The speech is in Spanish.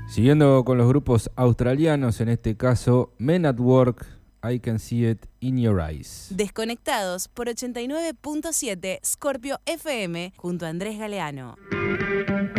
Siguiendo con los grupos australianos, en este caso Men at Work, I Can See It in Your Eyes. Desconectados por 89.7 Scorpio FM junto a Andrés Galeano.